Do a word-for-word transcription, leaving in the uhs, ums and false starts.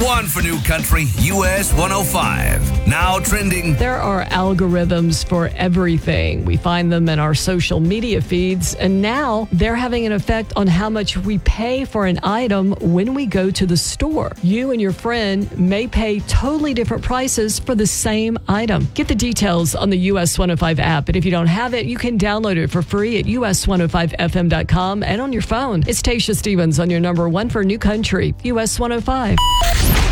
one for New Country, U S one oh five. Now trending. There are algorithms for everything. We find them in our social media feeds, and now they're having an effect on how much we pay for an item when we go to the store. You and your friend may pay totally different prices for the same item. Get the details on the U S one oh five app, and if you don't have it, you can download it for free at U S one oh five F M dot com and on your phone. It's Tasha Stevens on your number one for New Country, U S one oh five.